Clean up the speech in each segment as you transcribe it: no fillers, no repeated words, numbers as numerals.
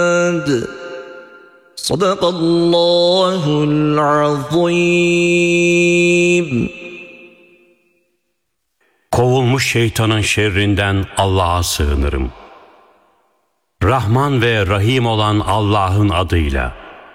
Sadakallahul azim. Kovulmuş şeytanın şerrinden Allah'a sığınırım. Rahman ve Rahim olan Allah'ın adıyla.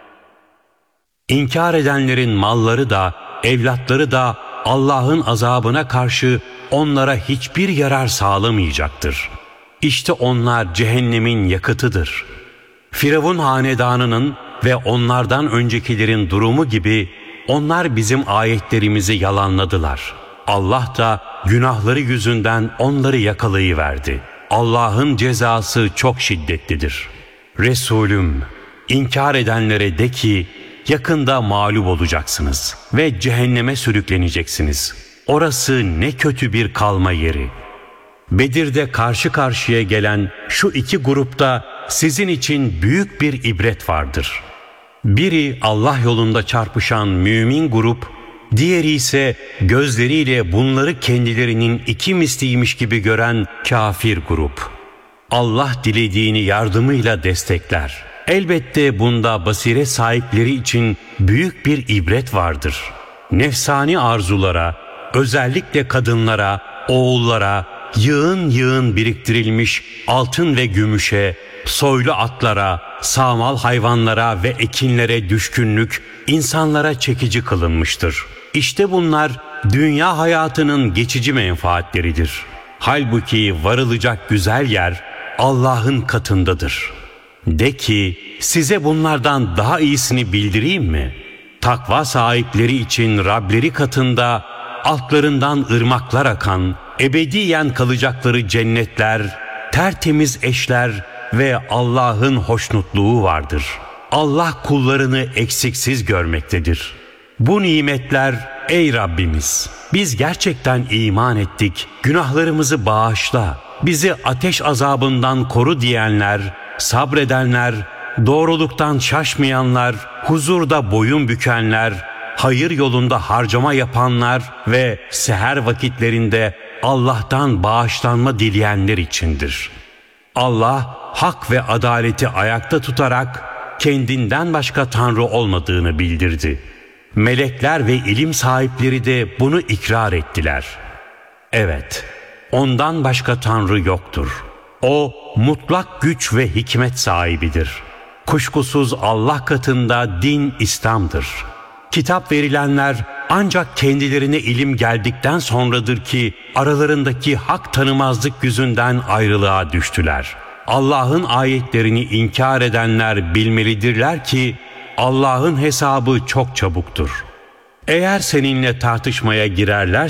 İnkar edenlerin malları da, evlatları da Allah'ın azabına karşı onlara hiçbir yarar sağlamayacaktır. İşte onlar cehennemin yakıtıdır. Firavun hanedanının ve onlardan öncekilerin durumu gibi onlar bizim ayetlerimizi yalanladılar. Allah da günahları yüzünden onları yakalayıverdi. Allah'ın cezası çok şiddetlidir. Resulüm, inkar edenlere de ki, yakında mağlup olacaksınız ve cehenneme sürükleneceksiniz. Orası ne kötü bir kalma yeri. Bedir'de karşı karşıya gelen şu iki grupta sizin için büyük bir ibret vardır. Biri Allah yolunda çarpışan mümin grup, diğeri ise gözleriyle bunları kendilerinin iki misliymiş gibi gören kafir grup. Allah dilediğini yardımıyla destekler. Elbette bunda basiret sahipleri için büyük bir ibret vardır. Nefsani arzulara, özellikle kadınlara, oğullara, yığın yığın biriktirilmiş altın ve gümüşe, soylu atlara, sağmal hayvanlara ve ekinlere düşkünlük insanlara çekici kılınmıştır. İşte bunlar dünya hayatının geçici menfaatleridir. Halbuki varılacak güzel yer Allah'ın katındadır. De ki, size bunlardan daha iyisini bildireyim mi? Takva sahipleri için Rableri katında altlarından ırmaklar akan, ebediyen kalacakları cennetler, tertemiz eşler ve Allah'ın hoşnutluğu vardır. Allah kullarını eksiksiz görmektedir. Bu nimetler, ey Rabbimiz, biz gerçekten iman ettik, günahlarımızı bağışla, bizi ateş azabından koru diyenler, sabredenler, doğruluktan şaşmayanlar, huzurda boyun bükenler, hayır yolunda harcama yapanlar ve seher vakitlerinde Allah'tan bağışlanma dileyenler içindir. Allah hak ve adaleti ayakta tutarak kendinden başka Tanrı olmadığını bildirdi. Melekler ve ilim sahipleri de bunu ikrar ettiler. Evet, ondan başka Tanrı yoktur. O mutlak güç ve hikmet sahibidir. Kuşkusuz Allah katında din İslam'dır. Kitap verilenler ancak kendilerine ilim geldikten sonradır ki aralarındaki hak tanımazlık yüzünden ayrılığa düştüler. Allah'ın ayetlerini inkar edenler bilmelidirler ki Allah'ın hesabı çok çabuktur. Eğer seninle tartışmaya girerler